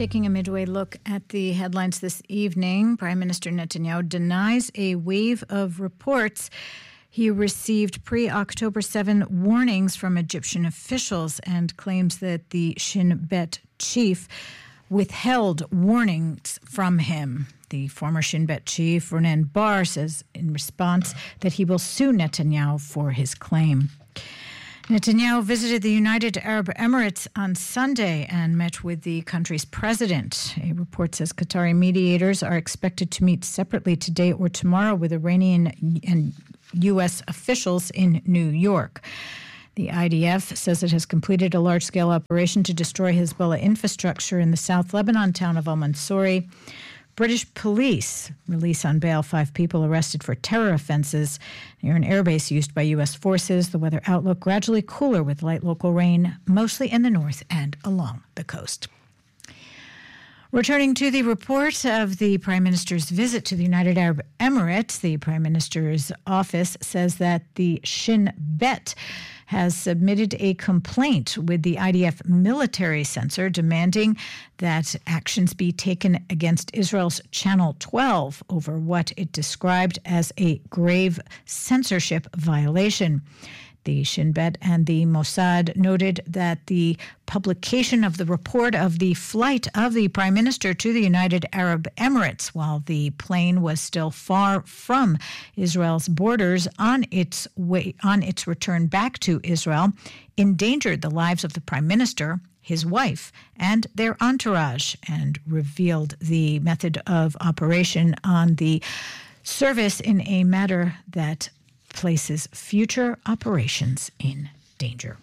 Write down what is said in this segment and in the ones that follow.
Taking a midway look at the headlines this evening, Prime Minister Netanyahu denies a wave of reports he received pre-October 7 warnings from Egyptian officials and claims that the Shin Bet chief withheld warnings from him. The former Shin Bet chief, Ronen Bar, says in response that he will sue Netanyahu for his claim. Netanyahu visited the United Arab Emirates on Sunday and met with the country's president. A report says Qatari mediators are expected to meet separately today or tomorrow with Iranian and U.S. officials in New York. The IDF says it has completed a large-scale operation to destroy Hezbollah infrastructure in the South Lebanon town of al-Mansouri. British police release on bail 5 people arrested for terror offenses near an airbase used by U.S. forces. The weather outlook gradually cooler with light local rain, mostly in the north and along the coast. Returning to the report of the Prime Minister's visit to the United Arab Emirates, the Prime Minister's office says that the Shin Bet has submitted a complaint with the IDF military censor demanding that actions be taken against Israel's Channel 12 over what it described as a grave censorship violation. The Shin Bet and the Mossad noted that the publication of the report of the flight of the Prime Minister to the United Arab Emirates while the plane was still far from Israel's borders on its return back to Israel endangered the lives of the Prime Minister, his wife, and their entourage, and revealed the method of operation on the service in a matter that places future operations in danger.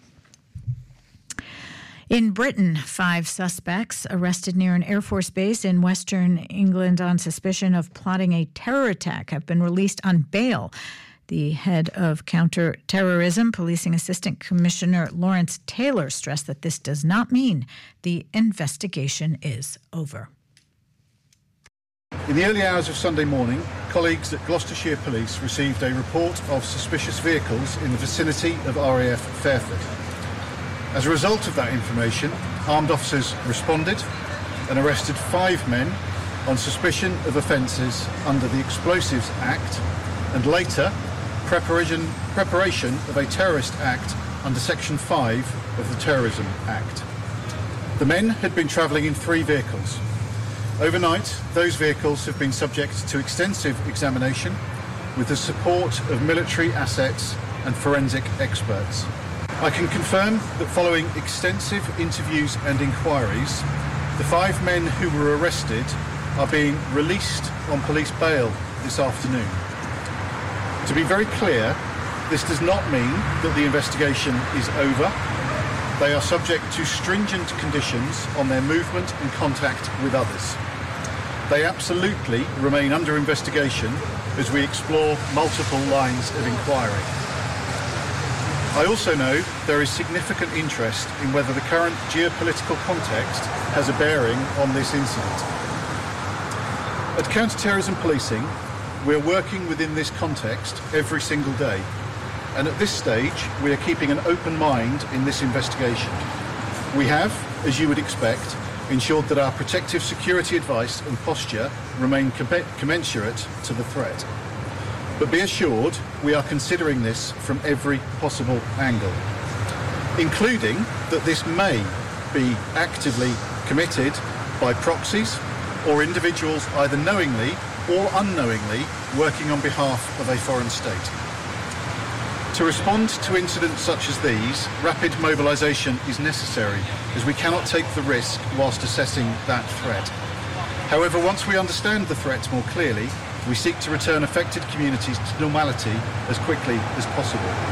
In Britain, 5 suspects arrested near an Air Force base in Western England on suspicion of plotting a terror attack have been released on bail. The head of counter-terrorism policing assistant commissioner Lawrence Taylor stressed that this does not mean the investigation is over. In the early hours of Sunday morning, colleagues at Gloucestershire Police received a report of suspicious vehicles in the vicinity of RAF Fairford. As a result of that information, armed officers responded and arrested 5 men on suspicion of offences under the Explosives Act and later preparation of a terrorist act under Section 5 of the Terrorism Act. The men had been travelling in 3 vehicles. Overnight, those vehicles have been subject to extensive examination with the support of military assets and forensic experts. I can confirm that following extensive interviews and inquiries, the 5 men who were arrested are being released on police bail this afternoon. To be very clear, this does not mean that the investigation is over. They are subject to stringent conditions on their movement and contact with others. They absolutely remain under investigation as we explore multiple lines of inquiry. I also know there is significant interest in whether the current geopolitical context has a bearing on this incident. At Counter-Terrorism Policing, we're working within this context every single day. And at this stage, we are keeping an open mind in this investigation. We have, as you would expect, ensured that our protective security advice and posture remain commensurate to the threat. But be assured, we are considering this from every possible angle, including that this may be actively committed by proxies or individuals either knowingly or unknowingly working on behalf of a foreign state. To respond to incidents such as these, rapid mobilisation is necessary, as we cannot take the risk whilst assessing that threat. However, once we understand the threat more clearly, we seek to return affected communities to normality as quickly as possible.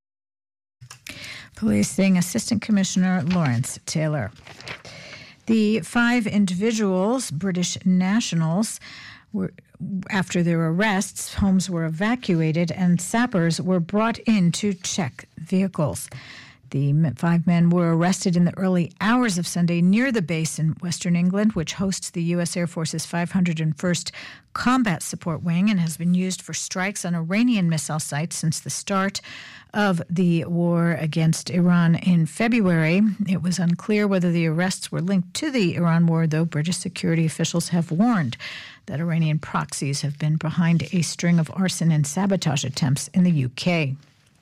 Policing Assistant Commissioner Lawrence Taylor. The 5 individuals, British nationals, after their arrests, homes were evacuated and sappers were brought in to check vehicles. The 5 men were arrested in the early hours of Sunday near the base in Western England, which hosts the U.S. Air Force's 501st Combat Support Wing and has been used for strikes on Iranian missile sites since the start of the war against Iran in February. It was unclear whether the arrests were linked to the Iran war, though British security officials have warned that Iranian proxies have been behind a string of arson and sabotage attempts in the UK.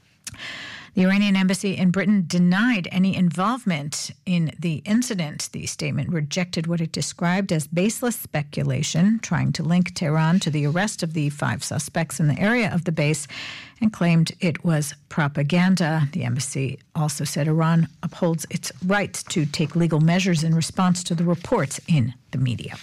The Iranian embassy in Britain denied any involvement in the incident. The statement rejected what it described as baseless speculation, trying to link Tehran to the arrest of the 5 suspects in the area of the base, and claimed it was propaganda. The embassy also said Iran upholds its right to take legal measures in response to the reports in the media.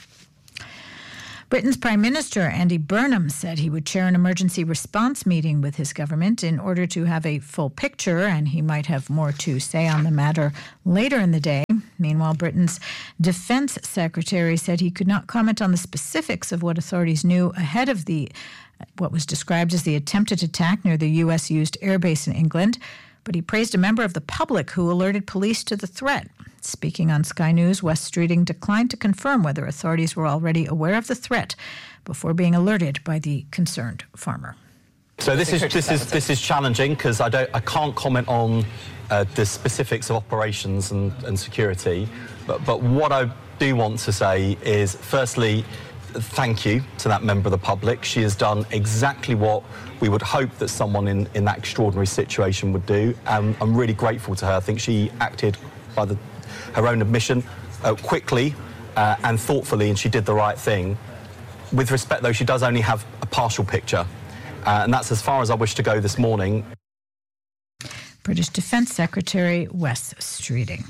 Britain's Prime Minister Andy Burnham said he would chair an emergency response meeting with his government in order to have a full picture, and he might have more to say on the matter later in the day. Meanwhile, Britain's Defense Secretary said he could not comment on the specifics of what authorities knew ahead of what was described as the attempted attack near the U.S.-used airbase in England, but he praised a member of the public who alerted police to the threat. Speaking on Sky News, Wes Streeting declined to confirm whether authorities were already aware of the threat before being alerted by the concerned farmer. So this is challenging because I can't comment on the specifics of operations and security. But what I do want to say is, firstly, thank you to that member of the public. She has done exactly what we would hope that someone in that extraordinary situation would do. I'm really grateful to her. I think she acted by her own admission quickly and thoughtfully, and she did the right thing. With respect, though, she does only have a partial picture, and that's as far as I wish to go this morning. British Defense Secretary Wes Streeting.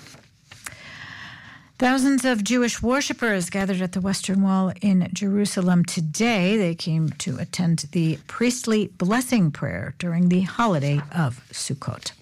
Thousands of Jewish worshippers gathered at the Western Wall in Jerusalem today. They came to attend the priestly blessing prayer during the holiday of Sukkot.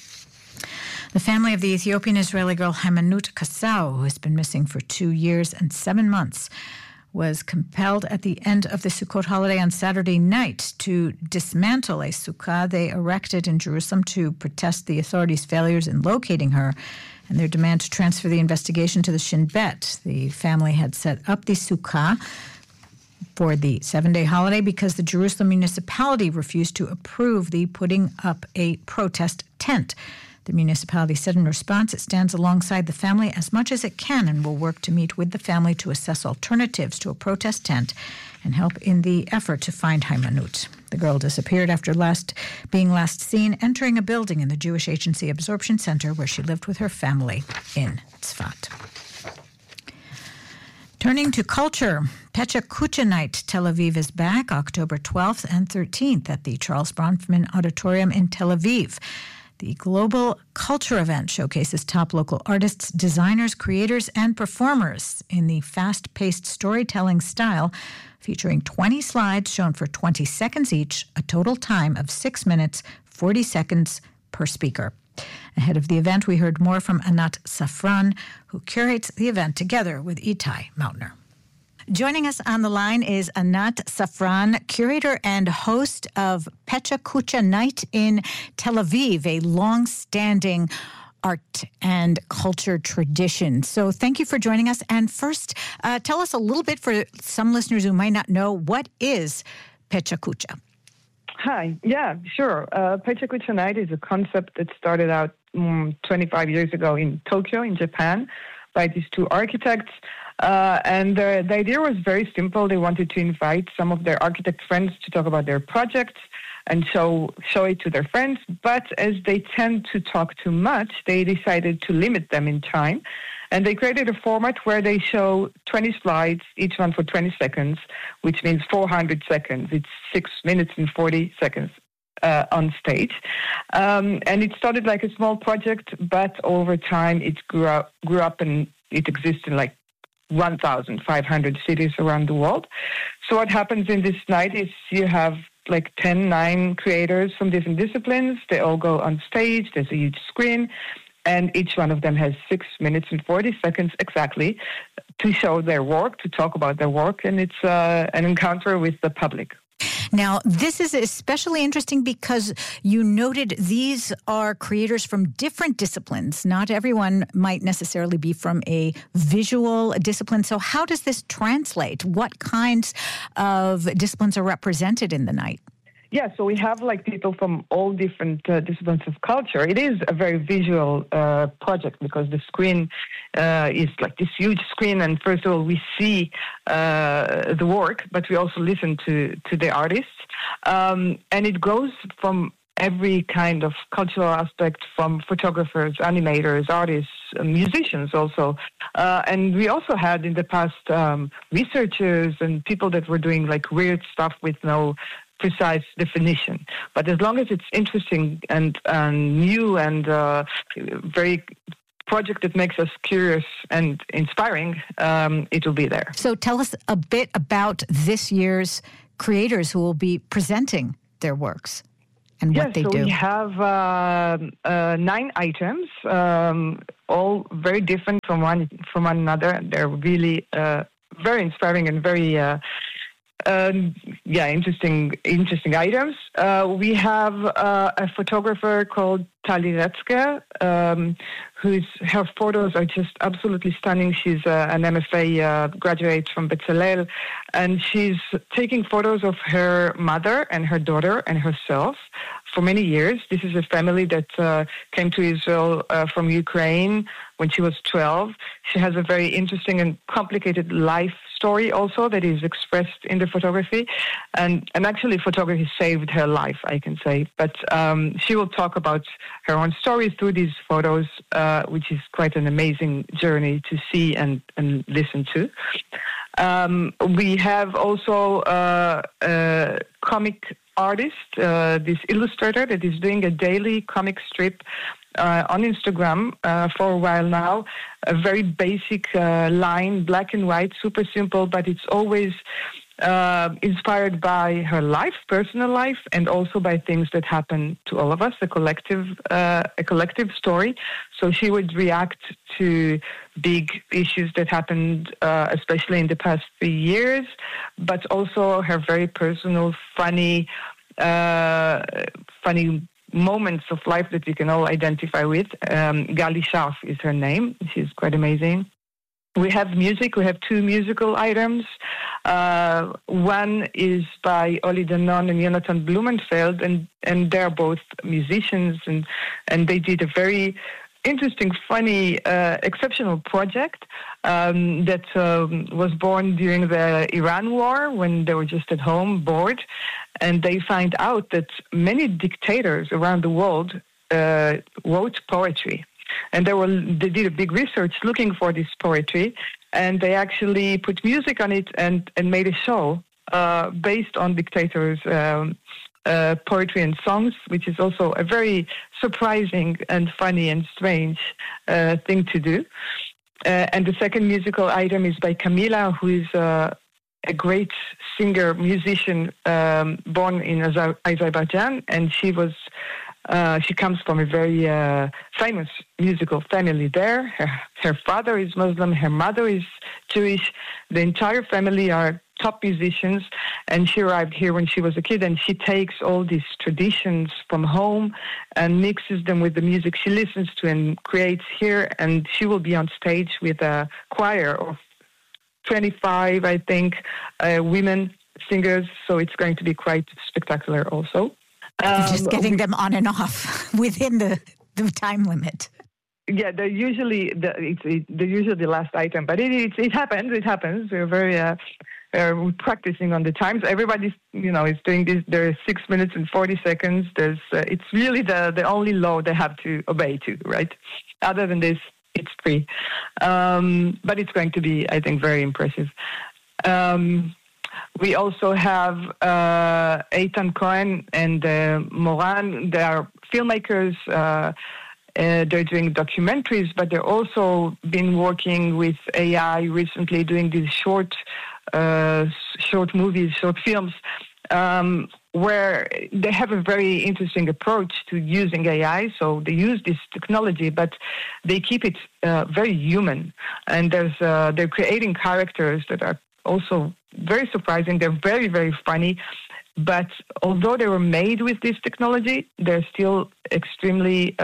The family of the Ethiopian-Israeli girl Haymanut Kassau, who has been missing for 2 years and 7 months, was compelled at the end of the Sukkot holiday on Saturday night to dismantle a sukkah they erected in Jerusalem to protest the authorities' failures in locating her and their demand to transfer the investigation to the Shin Bet. The family had set up the sukkah for the 7-day holiday because the Jerusalem municipality refused to approve the putting up a protest tent. The municipality said in response it stands alongside the family as much as it can and will work to meet with the family to assess alternatives to a protest tent and help in the effort to find Haymanut. The girl disappeared after being last seen entering a building in the Jewish Agency Absorption Center where she lived with her family in Tzfat. Turning to culture, Pecha Kucha Night Tel Aviv is back October 12th and 13th at the Charles Bronfman Auditorium in Tel Aviv. The global culture event showcases top local artists, designers, creators, and performers in the fast-paced storytelling style, featuring 20 slides shown for 20 seconds each, a total time of 6 minutes, 40 seconds per speaker. Ahead of the event, we heard more from Anat Safran, who curates the event together with Itai Mautner. Joining us on the line is Anat Safran, curator and host of Pecha Kucha Night in Tel Aviv, a long-standing art and culture tradition. So thank you for joining us. And first, tell us a little bit, for some listeners who might not know, what is Pecha Kucha? Hi. Yeah, sure. Pecha Kucha Night is a concept that started out 25 years ago in Tokyo, in Japan, by these 2 architects. And the idea was very simple. They wanted to invite some of their architect friends to talk about their projects and show it to their friends. But as they tend to talk too much, they decided to limit them in time. And they created a format where they show 20 slides, each one for 20 seconds, which means 400 seconds. It's 6 minutes and 40 seconds on stage. And it started like a small project, but over time it grew up and it exists in like 1,500 cities around the world. So what happens in this night is you have like 9 creators from different disciplines. They all go on stage. There's a huge screen. And each one of them has 6 minutes and 40 seconds exactly to show their work, to talk about their work. And it's an encounter with the public. Now, this is especially interesting because you noted these are creators from different disciplines. Not everyone might necessarily be from a visual discipline. So how does this translate? What kinds of disciplines are represented in the night? Yeah, so we have like people from all different disciplines of culture. It is a very visual project because the screen is like this huge screen, and first of all we see the work, but we also listen to the artists, and it goes from every kind of cultural aspect, from photographers, animators, artists, musicians also. And we also had in the past researchers and people that were doing like weird stuff with no precise definition. But as long as it's interesting and new and very project that makes us curious and inspiring, it will be there. So tell us a bit about this year's creators who will be presenting their works and what they do. We have 9 items, all very different from one another. They're really very inspiring and very interesting items. We have a photographer called Tali Retzke, her photos are just absolutely stunning. She's an MFA graduate from Bezalel, and she's taking photos of her mother and her daughter and herself for many years. This is a family that came to Israel from Ukraine when she was 12. She has a very interesting and complicated life story also that is expressed in the photography. And actually photography saved her life, I can say. But she will talk about her own stories through these photos, which is quite an amazing journey to see and listen to. We have also a comic artist, this illustrator that is doing a daily comic strip on Instagram for a while now. A very basic line, black and white, super simple, but it's always inspired by her life, personal life, and also by things that happen to all of us, a collective story. So she would react to big issues that happened, especially in the past 3 years, but also her very personal, funny moments of life that we can all identify with. Gali Scharf is her name. She's quite amazing. We have music. We have 2 musical items. One is by Oli Danon and Jonathan Blumenfeld, and they're both musicians, and they did a very interesting, funny, exceptional project that was born during the Iran war when they were just at home, bored, and they find out that many dictators around the world wrote poetry. And they did a big research looking for this poetry, and they actually put music on it and made a show based on dictators' poetry and songs, which is also a very surprising and funny and strange thing to do. And the second musical item is by Camila, who is a great singer, musician, born in Azerbaijan, and she comes from a very famous musical family there. Her father is Muslim, her mother is Jewish. The entire family are top musicians, and she arrived here when she was a kid, and she takes all these traditions from home and mixes them with the music she listens to and creates here, and she will be on stage with a choir of 25, I think, women singers, so it's going to be quite spectacular also. Just getting them on and off within the time limit. Yeah, they're usually the last item, but it happens. It happens. We're very we're practicing on the times. Everybody's is doing this. There are 6 minutes and 40 seconds. It's really the only law they have to obey to, right? Other than this, it's free. But it's going to be, I think, very impressive. We also have Eitan Cohen and Moran. They are filmmakers. They're doing documentaries, but they're also been working with AI recently, doing these short movies, short films, where they have a very interesting approach to using AI. So they use this technology, but they keep it very human. And they're creating characters that are also very surprising. They're very, very funny. But although they were made with this technology, they're still extremely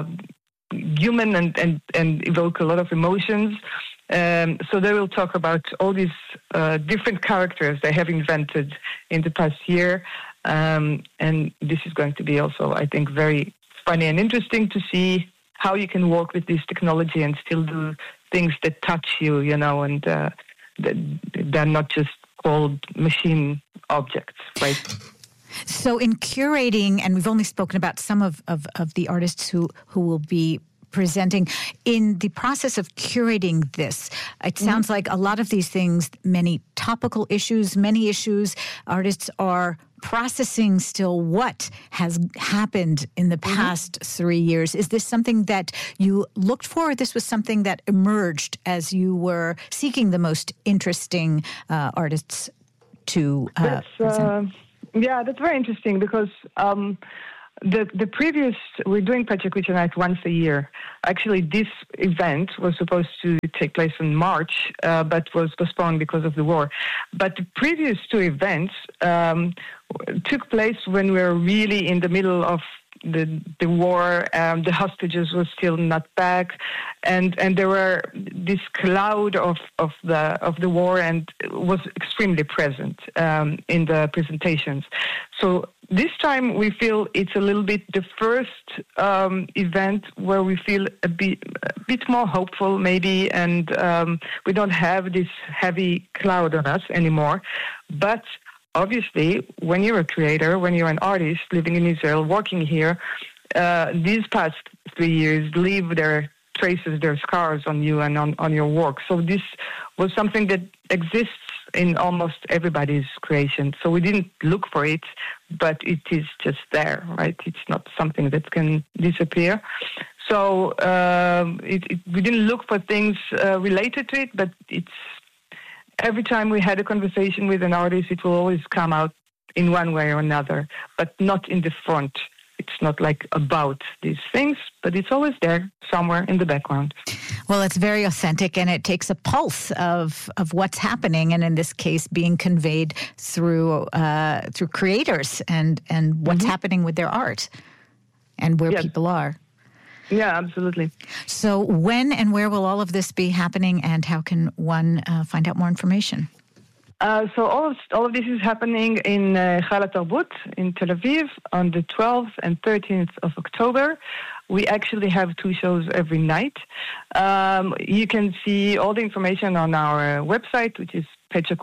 human and evoke a lot of emotions. So they will talk about all these different characters they have invented in the past year. And this is going to be also, I think, very funny and interesting to see how you can work with this technology and still do things that touch you, and they're not just called machine objects, right? So in curating, and we've only spoken about some of the artists who will be presenting, in the process of curating this, it sounds like a lot of these things, many topical issues, many issues, artists are processing still what has happened in the past 3 years. Is this something that you looked for, or this was something that emerged as you were seeking the most interesting artists to present? Yeah, that's very interesting because the previous, we're doing Pachacuti Night once a year. Actually, this event was supposed to take place in March, but was postponed because of the war. But the previous two events took place when we were really in the middle of the war. The hostages were still not back, and there were this cloud of the war, and was extremely present in the presentations. So this time we feel it's a little bit the first event where we feel a bit more hopeful, maybe, and we don't have this heavy cloud on us anymore. But obviously, when you're a creator, when you're an artist living in Israel, working here, these past 3 years leave their traces, their scars on you and on your work. So this was something that exists in almost everybody's creation. So we didn't look for it, but it is just there, right? It's not something that can disappear. So we didn't look for things related to it, but it's every time we had a conversation with an artist, it will always come out in one way or another, but not in the front. It's not like about these things, but it's always there somewhere in the background. Well, it's very authentic, and it takes a pulse of what's happening, and in this case, being conveyed through creators and what's happening with their art and where people are. Yeah, absolutely. So when and where will all of this be happening, and how can one find out more information? So all of this is happening in Hala Tarbut in Tel Aviv on the 12th and 13th of October. We actually have 2 shows every night. You can see all the information on our website, which is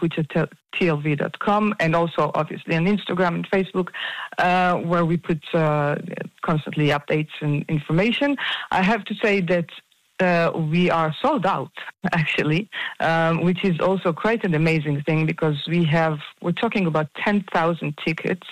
pachacuti.tlv.com, and also obviously on Instagram and Facebook, where we put constantly updates and information. I have to say that we are sold out, actually, which is also quite an amazing thing, because we're talking about 10,000 tickets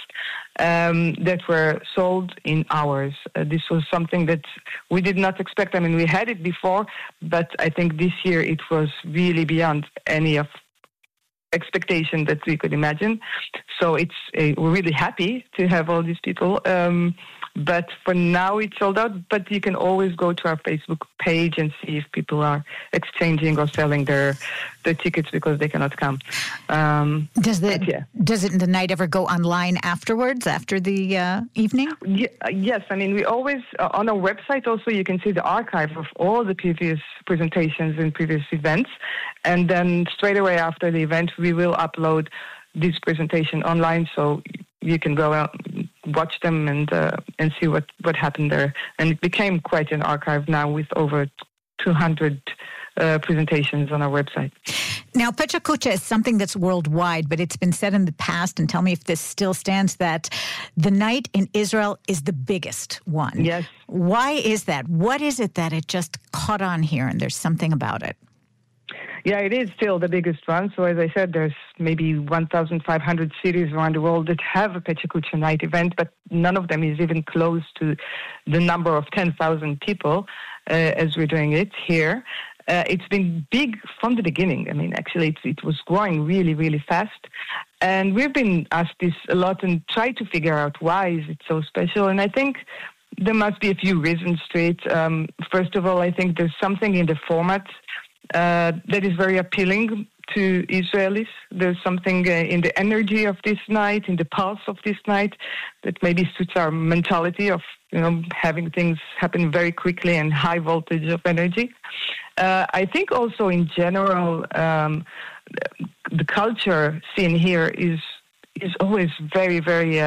that were sold in hours. This was something that we did not expect. I mean, we had it before, but I think this year it was really beyond any of expectation that we could imagine. So we're really happy to have all these people. But for now, it's sold out. But you can always go to our Facebook page and see if people are exchanging or selling their tickets because they cannot come. Does the night ever go online afterwards, after the evening? Yes. I mean, we always, on our website also, you can see the archive of all the previous presentations and previous events. And then straight away after the event, we will upload this presentation online, so you can go out, watch them, and see what happened there. And it became quite an archive now with over 200 presentations on our website. Now, Pachacuti is something that's worldwide, but it's been said in the past, and tell me if this still stands, that the night in Israel is the biggest one. Yes. Why is that? What is it that it just caught on here and there's something about it? Yeah, it is still the biggest one. So as I said, there's maybe 1,500 cities around the world that have a Pachacuti Night event, but none of them is even close to the number of 10,000 people as we're doing it here. It's been big from the beginning. I mean, actually, it was growing really, really fast. And we've been asked this a lot and tried to figure out why is it so special. And I think there must be a few reasons to it. First of all, I think there's something in the format that is very appealing to Israelis. There's something in the energy of this night, in the pulse of this night, that maybe suits our mentality of having things happen very quickly and high voltage of energy. I think also in general, the culture scene here is always very, very,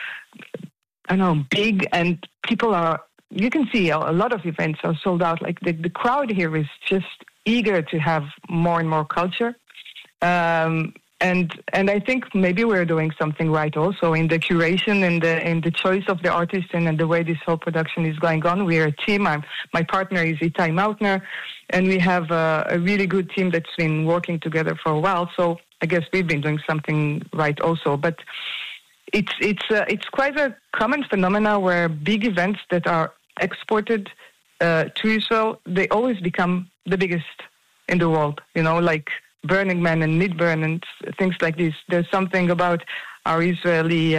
big, and people are. You can see a lot of events are sold out. Like the crowd here is just eager to have more and more culture. And I think maybe we're doing something right also in the curation and the choice of the artist and the way this whole production is going on. We're a team. My partner is Itai Mautner, and we have a really good team that's been working together for a while. So I guess we've been doing something right also. But it's quite a common phenomena where big events that are exported to Israel, they always become the biggest in the world, like Burning Man and Midburn and things like this. There's something about our Israeli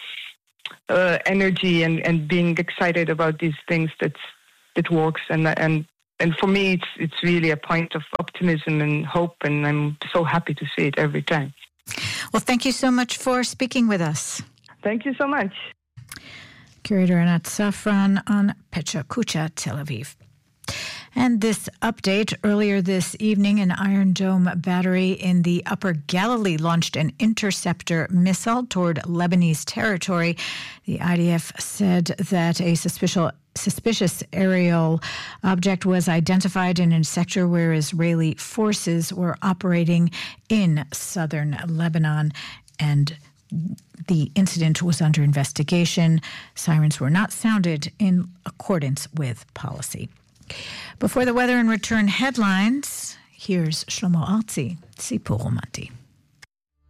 energy and being excited about these things that works. And for me, it's really a point of optimism and hope, and I'm so happy to see it every time. Well, thank you so much for speaking with us. Thank you so much. Curator Anat Safran on Pecha Kucha, Tel Aviv. And this update, earlier this evening, an Iron Dome battery in the Upper Galilee launched an interceptor missile toward Lebanese territory. The IDF said that a suspicious aerial object was identified in a sector where Israeli forces were operating in southern Lebanon, and the incident was under investigation. Sirens were not sounded in accordance with policy. Before the weather and return headlines, here's Shlomo Artzi, Sipur Romanti.